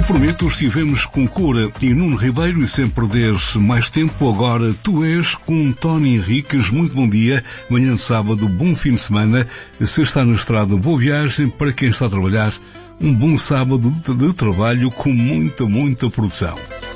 prometo, estivemos com Cora e Nuno Ribeiro e sem perderes mais tempo, agora tu és com Tony Henriques. Muito bom dia, manhã de sábado, bom fim de semana. Se está na estrada, boa viagem. Para quem está a trabalhar, um bom sábado de trabalho com muita produção.